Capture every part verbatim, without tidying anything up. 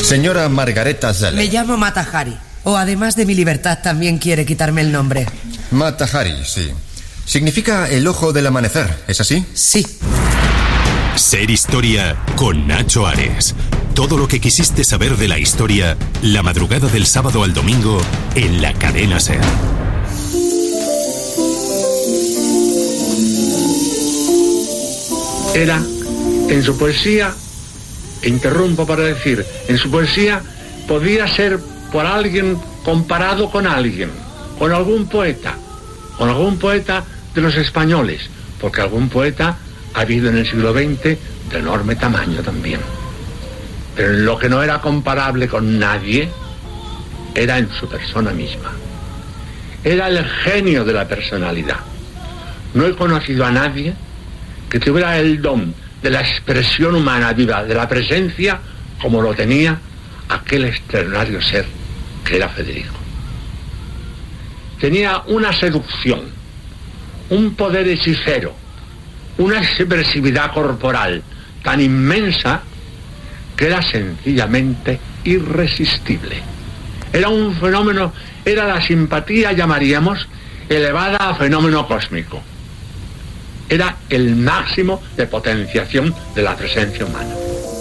Señora Margareta Zeller. Me llamo Mata Hari. O además de mi libertad también quiere quitarme el nombre. Mata Hari, sí. Significa el ojo del amanecer, ¿es así? Sí. Ser Historia con Nacho Ares. Todo lo que quisiste saber de la historia, la madrugada del sábado al domingo en la cadena SER. Era, en su poesía, e interrumpo para decir, en su poesía podía ser por alguien comparado con alguien, con algún poeta, con algún poeta de los españoles, porque algún poeta ha habido en el siglo veinte de enorme tamaño también. Pero en lo que no era comparable con nadie era en su persona misma. Era el genio de la personalidad. No he conocido a nadie que tuviera el don de la expresión humana viva, de la presencia, como lo tenía aquel extraordinario ser que era Federico. Tenía una seducción, un poder hechicero, una expresividad corporal tan inmensa que era sencillamente irresistible. Era un fenómeno, era la simpatía, llamaríamos, elevada a fenómeno cósmico. Era el máximo de potenciación de la presencia humana.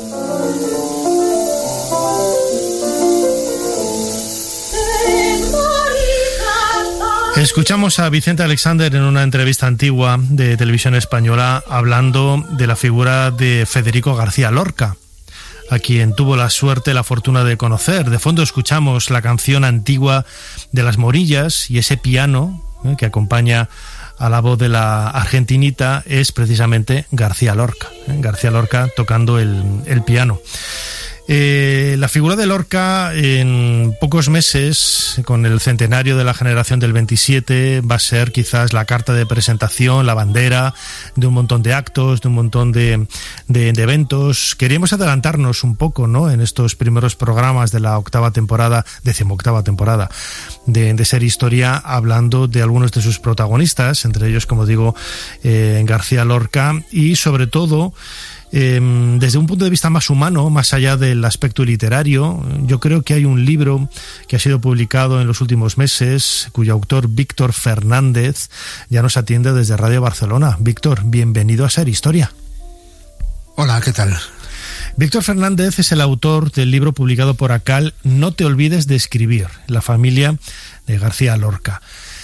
Escuchamos a Vicente Alexander en una entrevista antigua de Televisión Española hablando de la figura de Federico García Lorca, a quien tuvo la suerte, la fortuna de conocer. De fondo escuchamos la canción antigua de Las Morillas y ese piano eh, que acompaña a la voz de la argentinita es precisamente García Lorca, ¿eh? García Lorca tocando el, el piano. Eh, la figura de Lorca en pocos meses, con el centenario de la generación del veintisiete, va a ser quizás la carta de presentación, la bandera de un montón de actos, de un montón de, de, de eventos. Queríamos adelantarnos un poco, ¿no?, en estos primeros programas de la octava temporada, decimoctava temporada de, de Ser Historia, hablando de algunos de sus protagonistas, entre ellos, como digo, eh, García Lorca, y sobre todo Eh, desde un punto de vista más humano, más allá del aspecto literario. Yo creo que hay un libro que ha sido publicado en los últimos meses, cuyo autor, Víctor Fernández, ya nos atiende desde Radio Barcelona. Víctor, bienvenido a Ser Historia. Hola, ¿qué tal? Víctor Fernández es el autor del libro publicado por ACAL, No te olvides de escribir, la familia de García Lorca.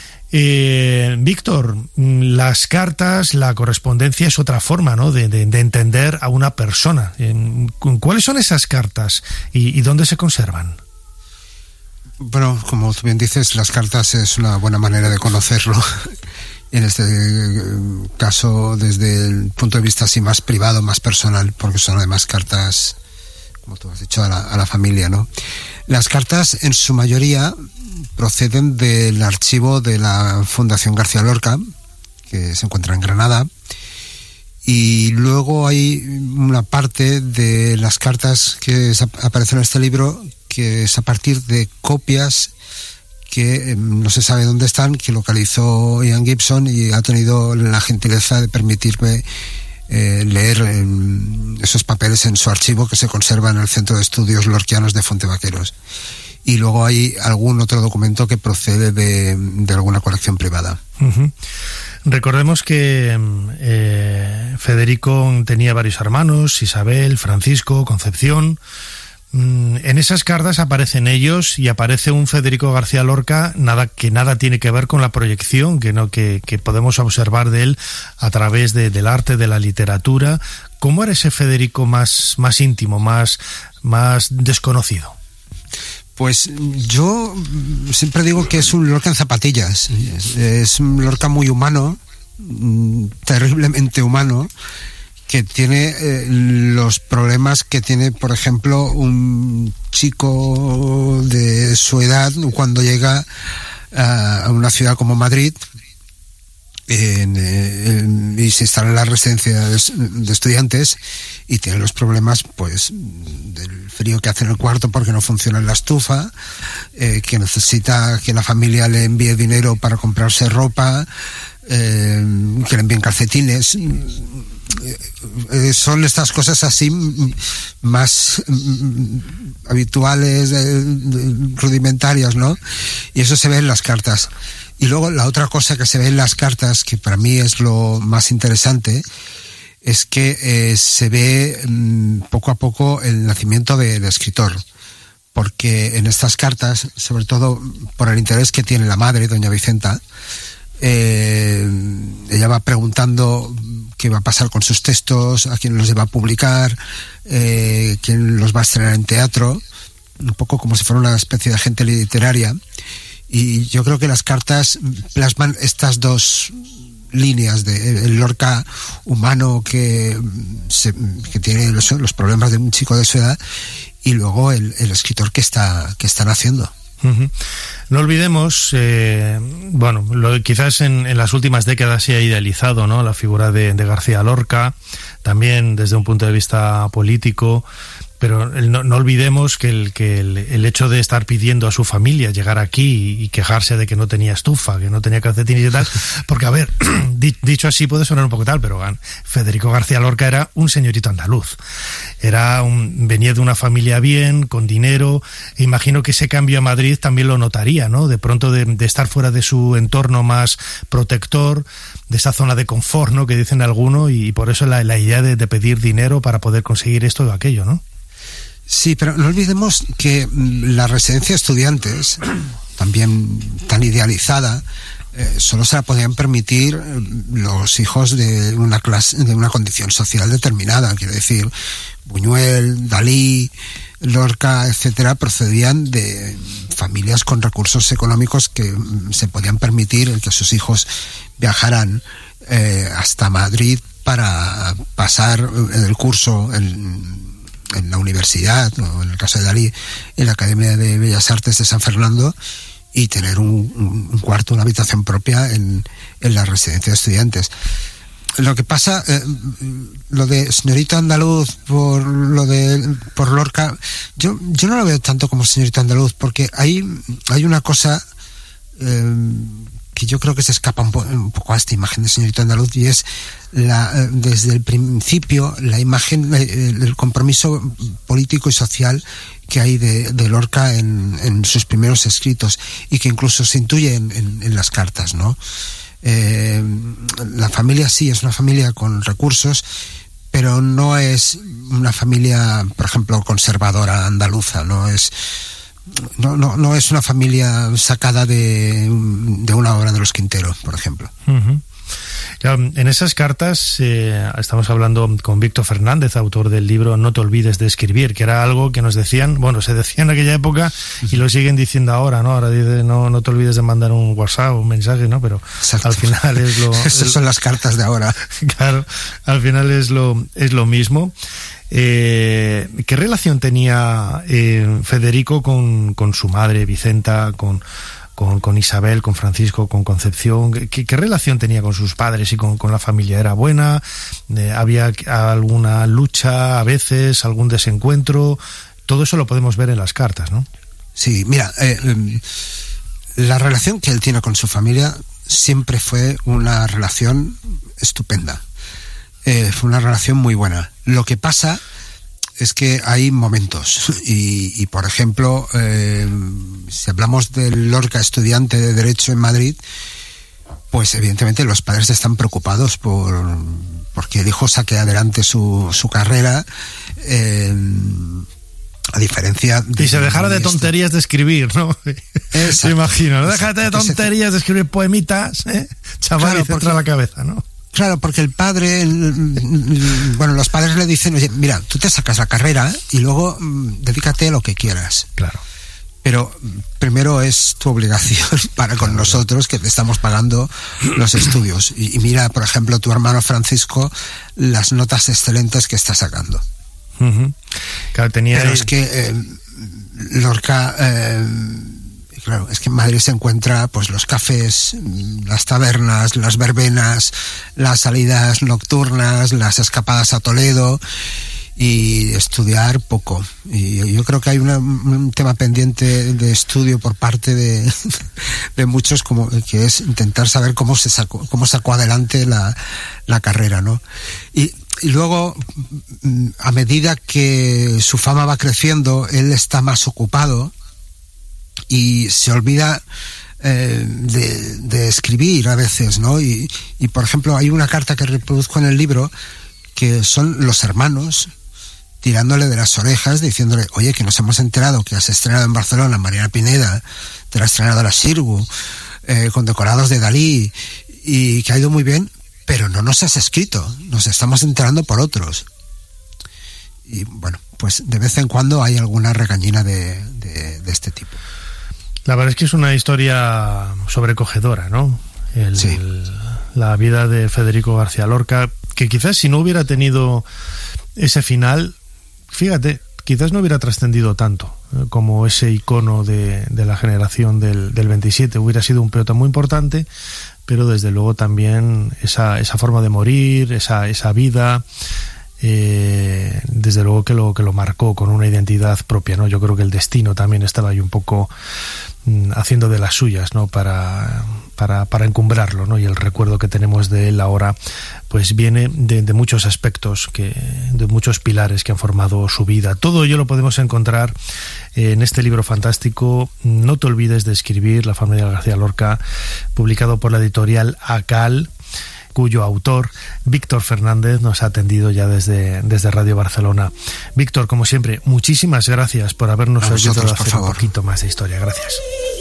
Eh, Víctor, las cartas, la correspondencia es otra forma, ¿no?, de, de, de entender a una persona. ¿Cuáles son esas cartas y, y dónde se conservan? Bueno, como tú bien dices, las cartas es una buena manera de conocerlo. En este caso, desde el punto de vista así más privado, más personal, porque son además cartas, como tú has dicho, a la, a la familia, ¿no? Las cartas, en su mayoría, proceden del archivo de la Fundación García Lorca, que se encuentra en Granada, y luego hay una parte de las cartas que aparecen en este libro que es a partir de copias que no se sabe dónde están, que localizó Ian Gibson y ha tenido la gentileza de permitirme eh, leer eh, esos papeles en su archivo, que se conserva en el Centro de Estudios Lorquianos de Fontevaqueros. Y luego hay algún otro documento que procede de, de alguna colección privada. Uh-huh. Recordemos que eh, Federico tenía varios hermanos, Isabel, Francisco, Concepción. En esas cartas aparecen ellos y aparece un Federico García Lorca nada, que nada tiene que ver con la proyección que, no, que, que podemos observar de él a través de, del arte, de la literatura. ¿Cómo era ese Federico más, más íntimo, más, más desconocido? Pues yo siempre digo que es un Lorca en zapatillas. Es, es un Lorca muy humano, terriblemente humano, que tiene eh, los problemas que tiene, por ejemplo, un chico de su edad cuando llega a, a una ciudad como Madrid en, en, y se instala en la residencia de, de estudiantes y tiene los problemas, pues, del frío que hace en el cuarto porque no funciona la estufa, eh, que necesita que la familia le envíe dinero para comprarse ropa, eh, que le envíen calcetines. Eh, son estas cosas así más mm, habituales, eh, rudimentarias, ¿no? Y eso se ve en las cartas. Y luego la otra cosa que se ve en las cartas, que para mí es lo más interesante, es que eh, se ve mmm, poco a poco el nacimiento del de escritor. Porque en estas cartas, sobre todo por el interés que tiene la madre, doña Vicenta, eh, ella va preguntando qué va a pasar con sus textos, a quién los va a publicar, eh, quién los va a estrenar en teatro, un poco como si fuera una especie de agente literaria. Y yo creo que las cartas plasman estas dos líneas de el Lorca humano que, se, que tiene los, los problemas de un chico de su edad, y luego el, el escritor que está, que están haciendo. Uh-huh. No olvidemos, eh, bueno, lo, quizás en, en las últimas décadas se ha idealizado, ¿no?, la figura de, de García Lorca, también desde un punto de vista político, pero no, no olvidemos que, el, que el, el hecho de estar pidiendo a su familia llegar aquí y quejarse de que no tenía estufa, que no tenía calcetines y tal, porque a ver, dicho así puede sonar un poco tal, pero Federico García Lorca era un señorito andaluz, era un, venía de una familia bien, con dinero, e imagino que ese cambio a Madrid también lo notaría, ¿no? De pronto de, de estar fuera de su entorno más protector, de esa zona de confort, ¿no?, que dicen algunos, y por eso la, la idea de, de pedir dinero para poder conseguir esto o aquello, ¿no? Sí, pero no olvidemos que la residencia de estudiantes, también tan idealizada, eh, solo se la podían permitir los hijos de una clase, de una condición social determinada. Quiero decir, Buñuel, Dalí, Lorca, etcétera, procedían de familias con recursos económicos que se podían permitir el que sus hijos viajaran eh, hasta Madrid para pasar el curso en en la universidad, o en el caso de Dalí, en la Academia de Bellas Artes de San Fernando, y tener un, un cuarto, una habitación propia en, en la residencia de estudiantes. Lo que pasa, eh, lo de señorito andaluz por lo de por Lorca, yo yo no lo veo tanto como señorito andaluz, porque hay hay una cosa eh, que yo creo que se escapa un, po un poco a esta imagen de señorito andaluz, y es la, desde el principio la imagen, el, el compromiso político y social que hay de, de Lorca en, en sus primeros escritos, y que incluso se intuye en, en, en las cartas, ¿no? Eh, la familia sí es una familia con recursos, pero no es una familia, por ejemplo, conservadora andaluza, no es No, no, no es una familia sacada de, de una obra de los Quintero, por ejemplo. Uh-huh. Ya, en esas cartas eh, estamos hablando con Víctor Fernández, autor del libro No te olvides de escribir, que era algo que nos decían, bueno, se decía en aquella época y lo siguen diciendo ahora, ¿no? Ahora dice, no, no te olvides de mandar un WhatsApp, un mensaje, ¿no? Pero Exacto. Al final es lo... Esas son las cartas de ahora. Claro, al final es lo, es lo mismo. Eh, ¿Qué relación tenía eh, Federico con, con su madre, Vicenta, con, con, con Isabel, con Francisco, con Concepción? ¿Qué, qué relación tenía con sus padres y con, con la familia? ¿Era buena? Eh, ¿Había alguna lucha a veces, algún desencuentro? Todo eso lo podemos ver en las cartas, ¿no? Sí, mira, eh, la relación que él tiene con su familia siempre fue una relación estupenda. Eh, fue una relación muy buena. Lo que pasa es que hay momentos y, y por ejemplo, eh, si hablamos del Lorca estudiante de Derecho en Madrid, pues evidentemente los padres están preocupados por porque el hijo saque adelante su, su carrera, eh, a diferencia de... Y se dejara de tonterías de escribir, ¿no? Se imagino, ¿no? Déjate de tonterías de escribir poemitas, ¿eh? Chaval, claro, y centra porque... la cabeza, ¿no? Claro, porque el padre, el, el, bueno, los padres le dicen, oye, mira, tú te sacas la carrera y luego mmm, dedícate a lo que quieras. Claro. Pero primero es tu obligación para con claro, nosotros, que te estamos pagando los estudios. Y, y mira, por ejemplo, tu hermano Francisco, las notas excelentes que está sacando. Uh-huh. Claro, tenía... Pero es que eh, Lorca... Eh, Claro, es que en Madrid se encuentra pues los cafés, las tabernas, las verbenas, las salidas nocturnas, las escapadas a Toledo, y estudiar poco. Y yo creo que hay una, un tema pendiente de estudio por parte de, de muchos, como que es intentar saber cómo se sacó, cómo sacó adelante la, la carrera, ¿no? Y, y luego, a medida que su fama va creciendo, él está más ocupado y se olvida eh, de, de escribir a veces, ¿no? Y, y por ejemplo, hay una carta que reproduzco en el libro que son los hermanos tirándole de las orejas, diciéndole, oye, que nos hemos enterado que has estrenado en Barcelona Mariana Pineda, te la has estrenado a la Sirgu, eh, con decorados de Dalí, y que ha ido muy bien, pero no nos has escrito, nos estamos enterando por otros. Y bueno, pues de vez en cuando hay alguna regañina de, de, de este tipo. La verdad es que es una historia sobrecogedora, ¿no? El, sí. el, la vida de Federico García Lorca, que quizás si no hubiera tenido ese final, fíjate, quizás no hubiera trascendido tanto eh, como ese icono de, de la generación del, del veintisiete. Hubiera sido un poeta muy importante, pero desde luego también esa, esa forma de morir, esa, esa vida, eh, desde luego que lo, que lo marcó con una identidad propia, ¿no? Yo creo que el destino también estaba ahí un poco mm, haciendo de las suyas, ¿no? Para, para, para encumbrarlo, ¿no? Y el recuerdo que tenemos de él ahora pues viene de, de muchos aspectos, que, de muchos pilares que han formado su vida. Todo ello lo podemos encontrar en este libro fantástico, No te olvides de escribir, La familia García Lorca, publicado por la editorial ACAL, cuyo autor, Víctor Fernández, nos ha atendido ya desde, desde Radio Barcelona. Víctor, como siempre, muchísimas gracias por habernos ayudado a hacer un poquito más de historia. Gracias.